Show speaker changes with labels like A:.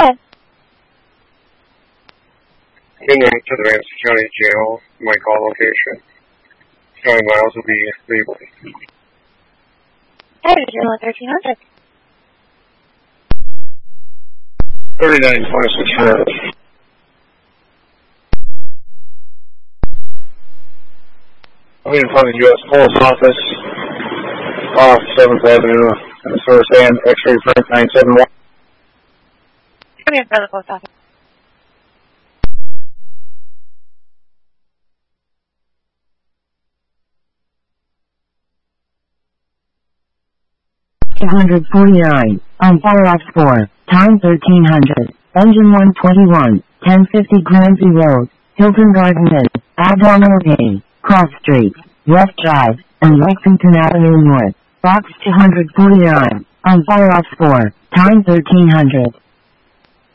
A: ahead.
B: In to the Ramsey County Jail, my call location. County miles will be legal.
A: Hey, Jail 1300.
B: 3926. I'm in front of the U.S. Post Office, off 7th Avenue, Source and X-ray print 971.
A: Come in front of the post office.
C: $249, on fire off 4, time 1300, engine 121, 1050 Granby Road, Hilton Garden Inn, Abdominal Bay, Cross Street, West Drive, and Lexington Avenue North, box 249, on fire off 4, time 1300.